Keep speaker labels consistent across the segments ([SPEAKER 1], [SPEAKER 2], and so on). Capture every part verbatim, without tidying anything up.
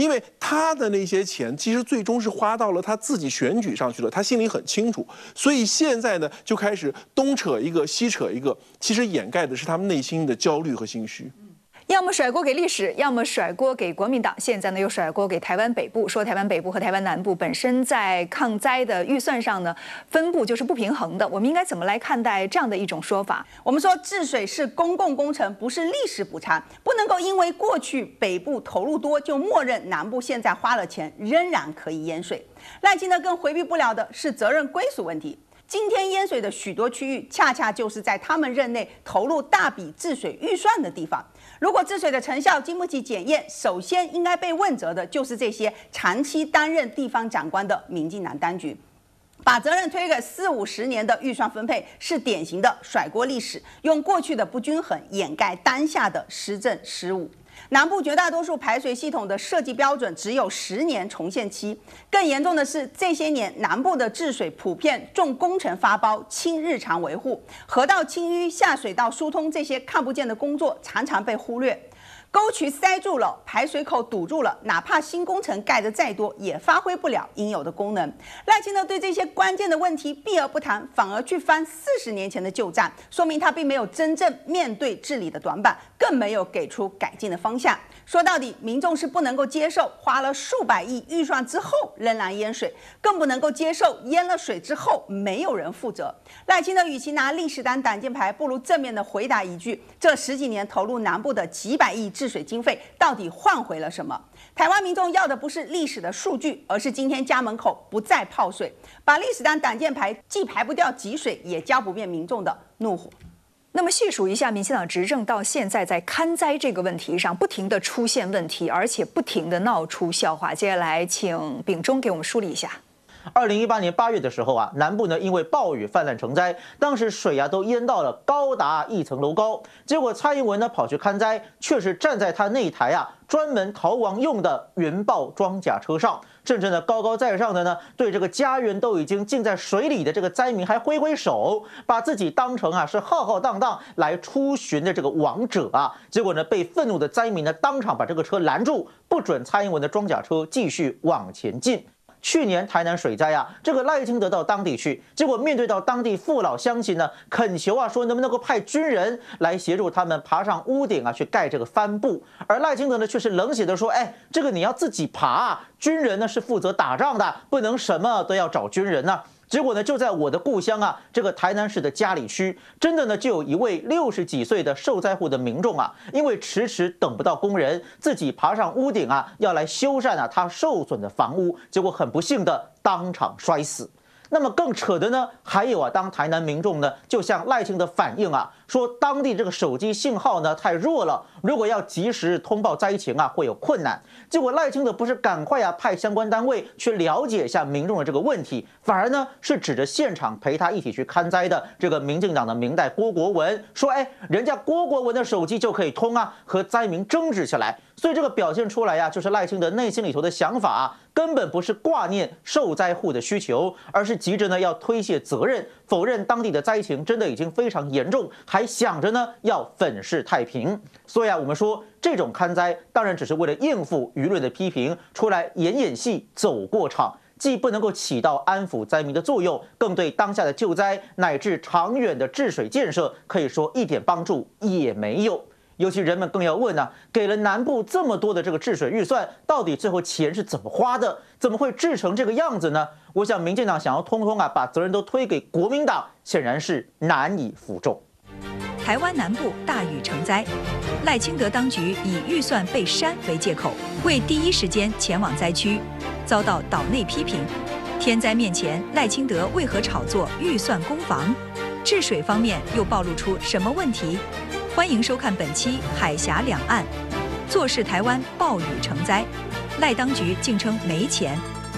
[SPEAKER 1] 因为他的那些钱其实最终是花到了他自己选举上去了，他心里很清楚。所以现在呢，就开始东扯一个西扯一个，其实掩盖的是他们内心的焦虑和心虚。
[SPEAKER 2] 要么甩锅给历史，要么甩锅给国民党，现在呢又甩锅给台湾北部，说台湾北部和台湾南部本身在抗灾的预算上呢分布就是不平衡的。我们应该怎么来看待这样的一种说法？
[SPEAKER 3] 我们说治水是公共工程，不是历史补偿，不能够因为过去北部投入多就默认南部现在花了钱仍然可以淹水。赖清德更回避不了的是责任归属问题。今天淹水的许多区域，恰恰就是在他们任内投入大笔治水预算的地方。如果治水的成效经不起检验，首先应该被问责的就是这些长期担任地方长官的民进党当局。把责任推给四五十年的预算分配，是典型的甩锅历史，用过去的不均衡掩盖当下的施政失误。南部绝大多数排水系统的设计标准只有十年重现期，更严重的是这些年南部的治水普遍重工程发包、轻日常维护，河道清淤、下水道疏通这些看不见的工作常常被忽略。沟渠塞住了，排水口堵住了，哪怕新工程盖得再多，也发挥不了应有的功能。赖清德对这些关键的问题避而不谈，反而去翻四十年前的旧账，说明他并没有真正面对治理的短板，更没有给出改进的方向。说到底，民众是不能够接受花了数百亿预算之后仍然淹水，更不能够接受淹了水之后没有人负责。赖清德与其拿历史当挡箭牌，不如正面的回答一句：这十几年投入南部的几百亿治水经费，到底换回了什么？台湾民众要的不是历史的数据，而是今天家门口不再泡水。把历史当挡箭牌，既排不掉积水，也浇不灭民众的怒火。
[SPEAKER 2] 那么细数一下，民进党执政到现在，在勘灾这个问题上不停地出现问题，而且不停地闹出笑话。接下来，请秉忠给我们梳理一下。
[SPEAKER 4] 二零一八年八月的时候啊，南部呢因为暴雨泛滥成灾，当时水啊都淹到了高达一层楼高。结果蔡英文呢跑去勘灾，却是站在他那台啊专门逃亡用的云豹装甲车上，甚至呢高高在上的呢对这个家园都已经浸在水里的这个灾民还挥挥手，把自己当成啊是浩浩荡荡来出巡的这个王者啊。结果呢被愤怒的灾民呢当场把这个车拦住，不准蔡英文的装甲车继续往前进。去年台南水灾啊，这个赖清德到当地去，结果面对到当地父老乡亲呢，恳求啊说能不能够派军人来协助他们爬上屋顶啊去盖这个帆布，而赖清德呢却是冷血的说，哎，这个你要自己爬啊，军人呢是负责打仗的，不能什么都要找军人啊。结果呢，就在我的故乡啊，这个台南市的佳里区，真的呢，就有一位六十几岁的受灾户的民众啊，因为迟迟等不到工人，自己爬上屋顶啊，要来修缮啊他受损的房屋，结果很不幸的当场摔死。那么更扯的呢，还有啊，当台南民众呢，就向赖清德反映啊，说当地这个手机信号呢太弱了，如果要及时通报灾情啊，会有困难。结果赖清德不是赶快啊派相关单位去了解一下民众的这个问题，反而呢是指着现场陪他一起去勘灾的这个民进党的明代郭国文说，哎，人家郭国文的手机就可以通啊，和灾民争执起来。所以这个表现出来呀、啊，就是赖清德内心里头的想法啊，根本不是挂念受灾户的需求，而是急着呢要推卸责任，否认当地的灾情真的已经非常严重，还想着呢要粉饰太平。所以啊，我们说这种勘灾当然只是为了应付舆论的批评，出来演演戏走过场，既不能够起到安抚灾民的作用，更对当下的救灾乃至长远的治水建设可以说一点帮助也没有。尤其人们更要问啊，给了南部这么多的这个治水预算，到底最后钱是怎么花的？怎么会治成这个样子呢？我想民进党想要通通啊把责任都推给国民党，显然是难以服众。
[SPEAKER 5] 台湾南部大雨成灾，赖清德当局以预算被删为借口，未第一时间前往灾区，遭到岛内批评。天灾面前，赖清德为何炒作预算攻防？治水方面又暴露出什么问题？欢迎收看本期《海峡两岸》，坐视台湾暴雨成灾，赖当局竟称没钱。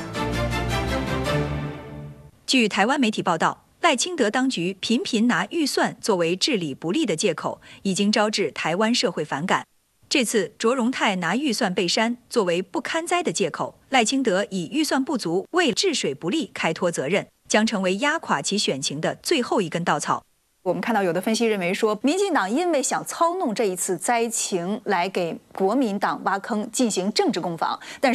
[SPEAKER 5] 据台湾媒体报道，赖清德当局频频拿预算作为治理不力的借口，已经招致台湾社会反感。这次卓荣泰拿预算被删作为不堪灾的借口，赖清德以预算不足为治水不力开脱责任，将成为压垮其选情的最后一根稻草。
[SPEAKER 2] 我们看到有的分析认为说，民进党因为想操弄这一次灾情来给国民党挖坑进行政治攻防，但是